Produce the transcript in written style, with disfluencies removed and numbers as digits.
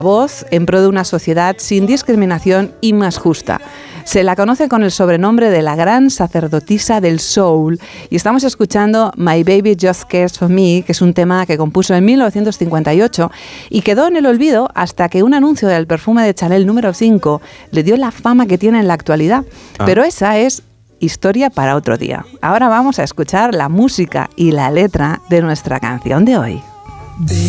voz en pro de una sociedad sin discriminación y más justa. Se la conoce con el sobrenombre de la gran sacerdotisa del soul y estamos escuchando My Baby Just Cares For Me, que es un tema que compuso en 1958 y quedó en el olvido hasta que un anuncio del perfume de Chanel número 5 le dio la fama que tiene en la actualidad. Pero esa es historia para otro día. Ahora vamos a escuchar la música y la letra de nuestra canción de hoy.